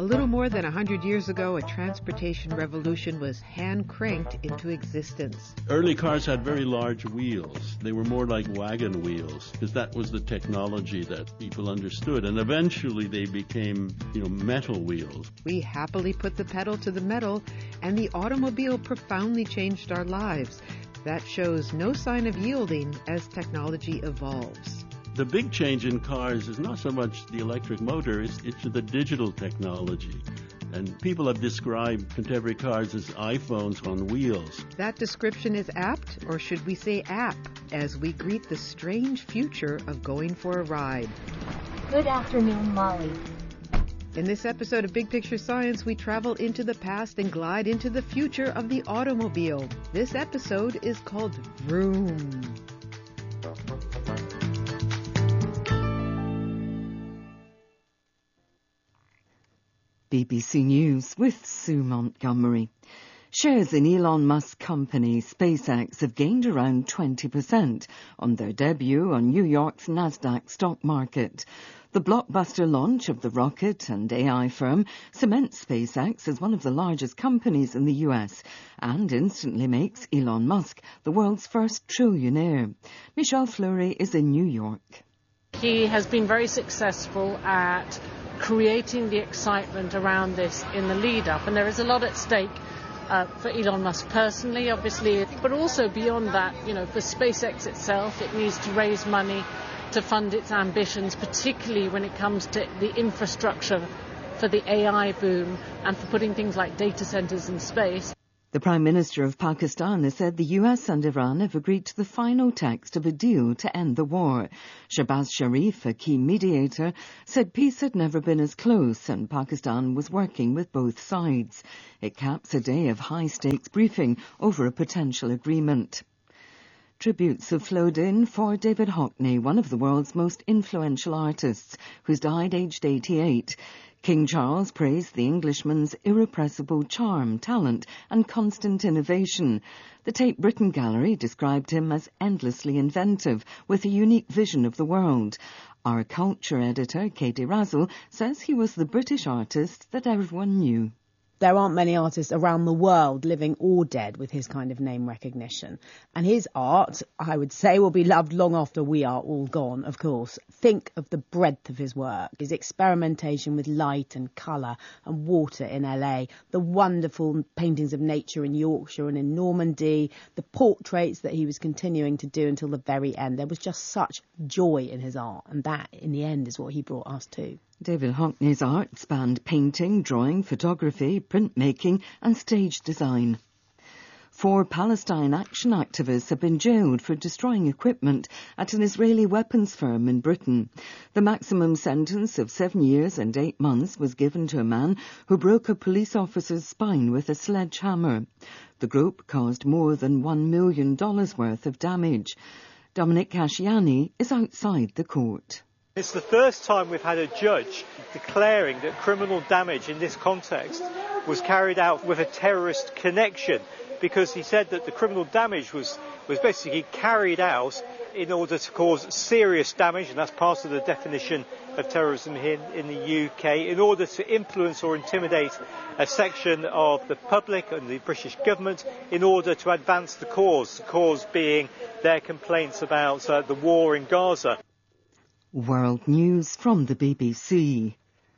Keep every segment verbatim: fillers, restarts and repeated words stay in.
A little more than one hundred years ago, a transportation revolution was hand-cranked into existence. Early cars had very large wheels. They were more like wagon wheels because that was the technology that people understood. And eventually they became, you know, metal wheels. We happily put the pedal to the metal, and the automobile profoundly changed our lives. That shows no sign of yielding as technology evolves. The big change in cars is not so much the electric motor, it's, it's the digital technology. And people have described contemporary cars as iPhones on wheels. That description is apt, or should we say app, as we greet the strange future of going for a ride. Good afternoon, Molly. In this episode of Big Picture Science, we travel into the past and glide into the future of the automobile. This episode is called Vroom. B B C News with Sue Montgomery. Shares in Elon Musk's company SpaceX have gained around twenty percent on their debut on New York's Nasdaq stock market. The blockbuster launch of the rocket and A I firm cements SpaceX as one of the largest companies in the U S and instantly makes Elon Musk the world's first trillionaire. Michelle Fleury is in New York. He has been very successful at creating the excitement around this in the lead-up, and there is a lot at stake uh, for Elon Musk personally, obviously, but also beyond that, you know, for SpaceX itself. It needs to raise money to fund its ambitions, particularly when it comes to the infrastructure for the A I boom and for putting things like data centers in space. The Prime Minister of Pakistan has said the U S and Iran have agreed to the final text of a deal to end the war. Shahbaz Sharif, a key mediator, said peace had never been as close and Pakistan was working with both sides. It caps a day of high-stakes briefing over a potential agreement. Tributes have flowed in for David Hockney, one of the world's most influential artists, who's died aged eighty-eight. King Charles praised the Englishman's irrepressible charm, talent and constant innovation. The Tate Britain Gallery described him as endlessly inventive, with a unique vision of the world. Our culture editor, Katie Razzle, says he was the British artist that everyone knew. There aren't many artists around the world, living or dead, with his kind of name recognition. And his art, I would say, will be loved long after we are all gone, of course. Think of the breadth of his work, his experimentation with light and colour and water in L A, the wonderful paintings of nature in Yorkshire and in Normandy, the portraits that he was continuing to do until the very end. There was just such joy in his art, and that, in the end, is what he brought us to. David Hockney's art spanned painting, drawing, photography, printmaking and stage design. Four Palestine action activists have been jailed for destroying equipment at an Israeli weapons firm in Britain. The maximum sentence of seven years and eight months was given to a man who broke a police officer's spine with a sledgehammer. The group caused more than one million dollars worth of damage. Dominic Casciani is outside the court. It's the first time we've had a judge declaring that criminal damage in this context was carried out with a terrorist connection, because he said that the criminal damage was, was basically carried out in order to cause serious damage, and that's part of the definition of terrorism here in the U K, in order to influence or intimidate a section of the public and the British government in order to advance the cause, the cause being their complaints about uh, the war in Gaza. World News from the B B C.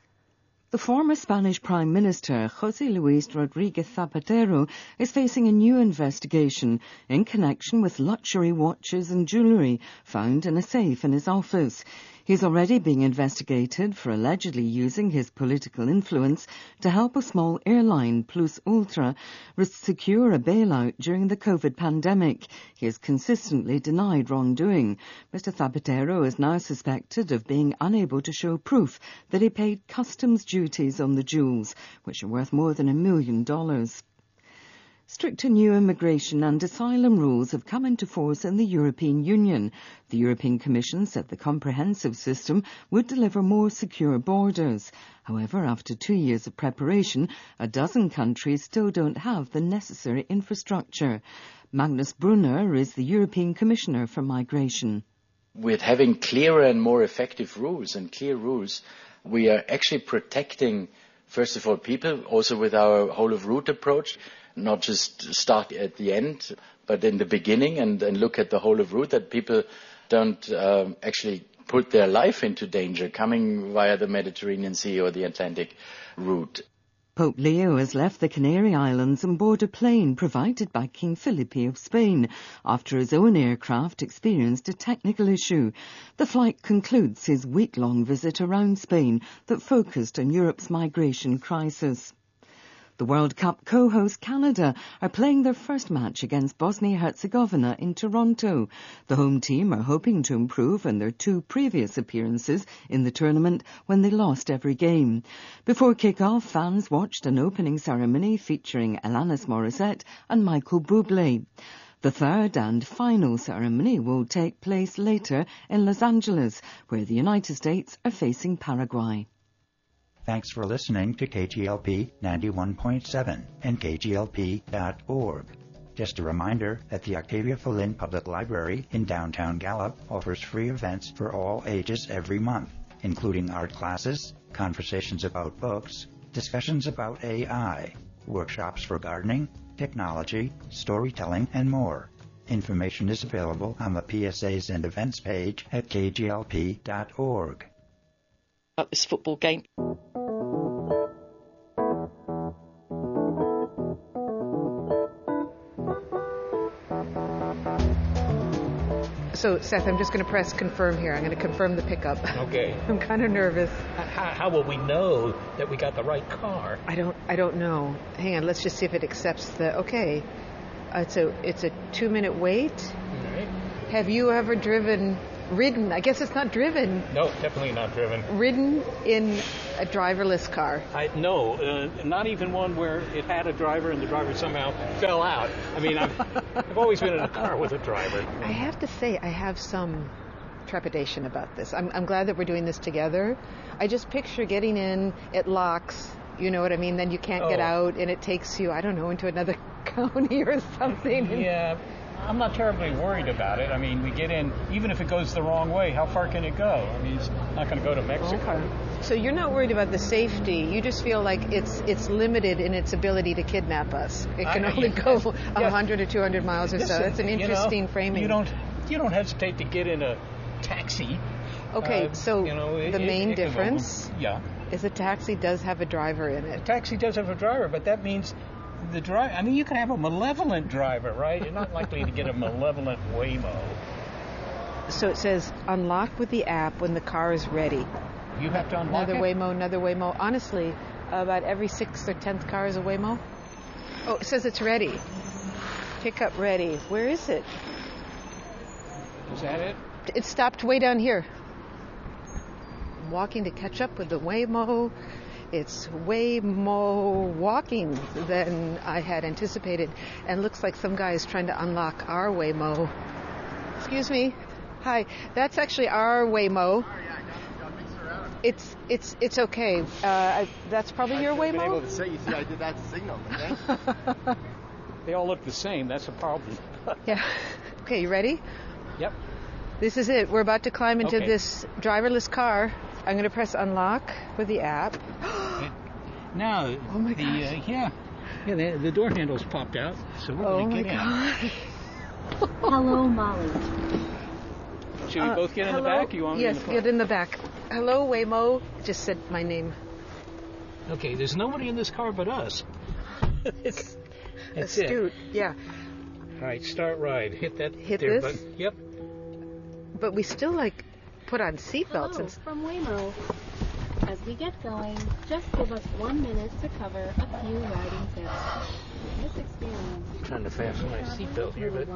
The former Spanish Prime Minister, José Luis Rodríguez Zapatero, is facing a new investigation in connection with luxury watches and jewellery found in a safe in his office. He's already being investigated for allegedly using his political influence to help a small airline, Plus Ultra, secure a bailout during the COVID pandemic. He has consistently denied wrongdoing. Mister Zapatero is now suspected of being unable to show proof that he paid customs duties on the jewels, which are worth more than a million dollars. Stricter new immigration and asylum rules have come into force in the European Union. The European Commission said the comprehensive system would deliver more secure borders. However, after two years of preparation, a dozen countries still don't have the necessary infrastructure. Magnus Brunner is the European Commissioner for Migration. With having clearer and more effective rules and clear rules, we are actually protecting first of all, people, also with our whole of route approach, not just start at the end, but in the beginning and, and look at the whole of route, that people don't um, actually put their life into danger coming via the Mediterranean Sea or the Atlantic route. Pope Leo has left the Canary Islands on board a plane provided by King Felipe of Spain after his own aircraft experienced a technical issue. The flight concludes his week-long visit around Spain that focused on Europe's migration crisis. The World Cup co-host Canada are playing their first match against Bosnia-Herzegovina in Toronto. The home team are hoping to improve on their two previous appearances in the tournament when they lost every game. Before kick-off, fans watched an opening ceremony featuring Alanis Morissette and Michael Bublé. The third and final ceremony will take place later in Los Angeles, where the United States are facing Paraguay. Thanks for listening to K G L P ninety-one point seven and K G L P dot org. Just a reminder that the Octavia Follin Public Library in downtown Gallup offers free events for all ages every month, including art classes, conversations about books, discussions about A I, workshops for gardening, technology, storytelling, and more. Information is available on the P S As and events page at K G L P dot org. About this football game. So, Seth, I'm just going to press confirm here. I'm going to confirm the pickup. Okay. I'm kind of nervous. How, how will we know that we got the right car? I don't. I don't know. Hang on. Let's just see if it accepts the. Okay. Uh, it's a. It's a two-minute wait. All right. Have you ever driven? Ridden, I guess it's not driven. No, definitely not driven. Ridden in a driverless car. I No, uh, not even one where it had a driver and the driver somehow fell out. I mean, I've, I've always been in a car with a driver. I have to say, I have some trepidation about this. I'm, I'm glad that we're doing this together. I just picture getting in, it locks, you know what I mean? Then you can't oh. get out, and it takes you, I don't know, into another county or something. Yeah. I'm not terribly worried about it. I mean, we get in, even if it goes the wrong way, how far can it go? I mean, it's not going to go to Mexico. Okay. So you're not worried about the safety. You just feel like it's it's limited in its ability to kidnap us. It can I, only yeah, go yeah. one hundred or two hundred miles or Listen, so. That's an interesting you know, framing. You don't you don't hesitate to get in a taxi. Okay, uh, so you know, it, the main it, it difference yeah. is a taxi does have a driver in it. A taxi does have a driver, but that means the driver, I mean, you can have a malevolent driver, right? You're not likely to get a malevolent Waymo. So it says, unlock with the app when the car is ready. You have to unlock Another it? Waymo, another Waymo. Honestly, about every sixth or tenth car is a Waymo. Oh, it says it's ready. Pickup ready. Where is it? Is that it? It stopped way down here. I'm walking to catch up with the Waymo. It's way more walking than I had anticipated, and looks like some guy is trying to unlock our Waymo. Excuse me. Hi. That's actually our Waymo. It's it's it's okay. Uh, I, that's probably your Waymo. Able to say, you see, I did that signal. Okay? They all look the same. That's a problem. Yeah. Okay. You ready? Yep. This is it. We're about to climb into okay. this driverless car. I'm going to press unlock with the app. Now, oh my the, gosh. Uh, yeah, yeah, the, the door handle's popped out, so we're oh going to get God. in. Hello, Molly. Should we uh, both get hello? in the back? Or you want yes, me in the front? get in the back. Hello, Waymo. Just said my name. Okay, there's nobody in this car but us. it's, it's Astute. It. Yeah. All right, start ride. Hit that. Hit there, this. Button. Yep. But we still like put on seatbelts. Hello, and from Waymo. As we get going, just give us one minute to cover a few riding tips. This experience. I'm trying to fasten my seatbelt here, but.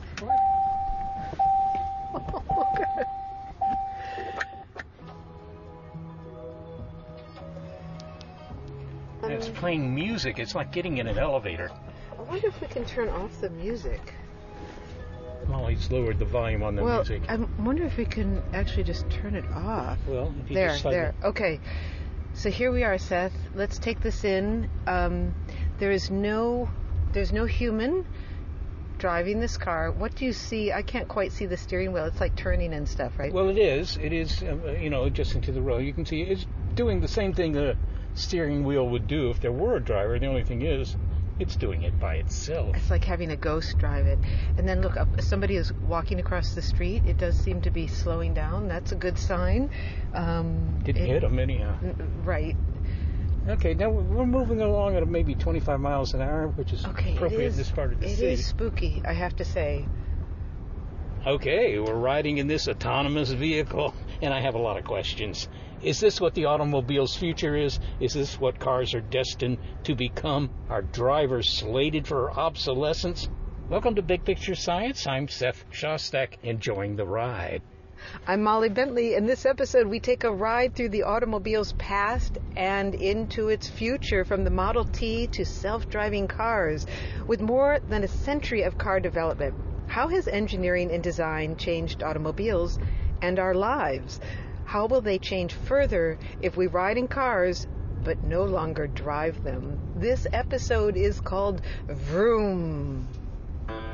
And it's playing music. It's like getting in an elevator. I wonder if we can turn off the music. Molly's lowered the volume on the well, music. I wonder if we can actually just turn it off. Well, if you there, just slide there. it. Okay. So here we are, Seth. Let's take this in. Um, there is no, there's no human driving this car. What do you see? I can't quite see the steering wheel. It's like turning and stuff, right? Well, it is. It is, uh, you know, just into the road. You can see it's doing the same thing a steering wheel would do if there were a driver. The only thing is, it's doing it by itself. It's like having a ghost drive it. And then look, up, somebody is walking across the street. It does seem to be slowing down. That's a good sign. Um, Didn't it, hit them anyhow. Right. Okay, now we're moving along at maybe twenty-five miles an hour, which is okay, appropriate is, in this part of the it city. It is spooky, I have to say. Okay, we're riding in this autonomous vehicle, and I have a lot of questions. Is this what the automobile's future is? Is this what cars are destined to become? Are drivers slated for obsolescence? Welcome to Big Picture Science. I'm Seth Shostak, enjoying the ride. I'm Molly Bentley. In this episode, we take a ride through the automobile's past and into its future, from the Model T to self-driving cars. With more than a century of car development, how has engineering and design changed automobiles and our lives? How will they change further if we ride in cars but no longer drive them? This episode is called Vroom.